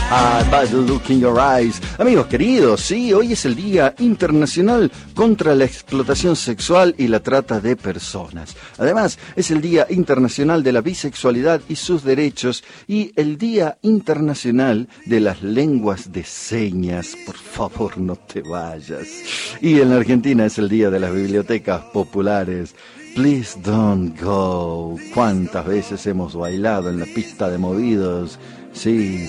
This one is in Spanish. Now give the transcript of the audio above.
Bad Look in Your Eyes. Amigos queridos, sí, hoy es el Día Internacional contra la Explotación Sexual y la Trata de Personas. Además, es el Día Internacional de la Bisexualidad y sus Derechos y el Día Internacional de las Lenguas de Señas. Por favor, no te vayas. Y en la Argentina es el Día de las Bibliotecas Populares. Please don't go. ¿Cuántas veces hemos bailado en la pista de movidos? Sí,